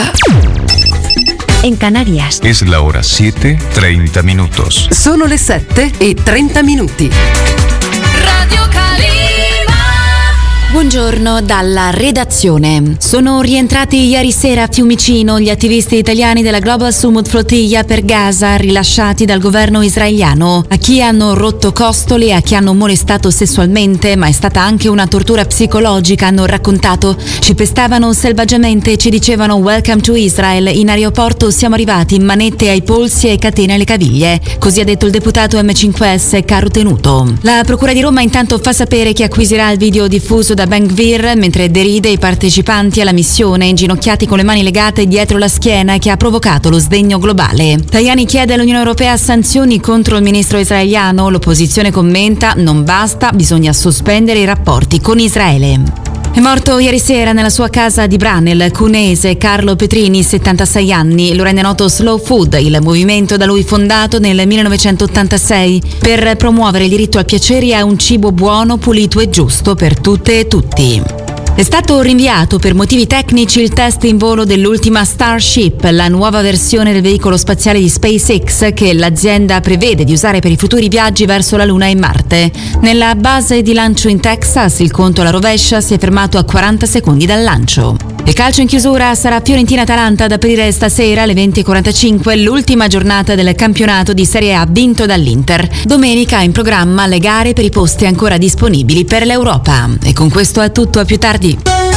En Canarias. Es la hora 7:30 minutos. Sono le 7:30. Radio Calima. Buongiorno dalla redazione. Sono rientrati ieri sera a Fiumicino gli attivisti italiani della Global Summit Flotilla per Gaza rilasciati dal governo israeliano. A chi hanno rotto costole e a chi hanno molestato sessualmente, ma è stata anche una tortura psicologica, hanno raccontato. Ci pestavano selvaggiamente e ci dicevano "Welcome to Israel". In aeroporto siamo arrivati, manette ai polsi e catene alle caviglie. Così ha detto il deputato M5S Caro Tenuto. La Procura di Roma intanto fa sapere che acquisirà il video diffuso da Ben Gvir mentre deride i partecipanti alla missione inginocchiati con le mani legate dietro la schiena, che ha provocato lo sdegno globale. Tajani chiede all'Unione Europea sanzioni contro il ministro israeliano. L'opposizione commenta: non basta, bisogna sospendere i rapporti con Israele. È morto ieri sera nella sua casa di Branel, cuneese, Carlo Petrini, 76 anni. Lo rende noto Slow Food, il movimento da lui fondato nel 1986 per promuovere il diritto al piacere e a un cibo buono, pulito e giusto per tutte e tutti. È stato rinviato per motivi tecnici il test in volo dell'ultima Starship, la nuova versione del veicolo spaziale di SpaceX che l'azienda prevede di usare per i futuri viaggi verso la Luna e Marte. Nella base di lancio in Texas il conto alla rovescia si è fermato a 40 secondi dal lancio. Il calcio in chiusura sarà Fiorentina-Atalanta ad aprire stasera alle 20:45, l'ultima giornata del campionato di Serie A vinto dall'Inter. Domenica in programma le gare per i posti ancora disponibili per l'Europa. E con questo è tutto, a più tardi.